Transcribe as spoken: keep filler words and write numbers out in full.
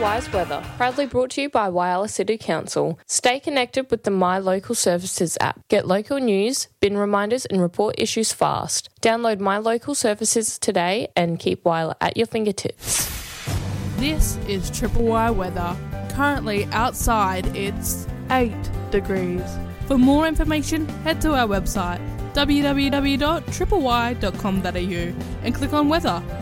Wise Weather, proudly brought to you by Whyalla City Council. Stay connected with the My Local Services app. Get local news, bin reminders and report issues fast. Download My Local Services today and keep Whyalla at your fingertips. This is Triple Y Weather. Currently outside it's eight degrees. For more information, head to our website w w w dot triple y dot com dot a u and click on weather.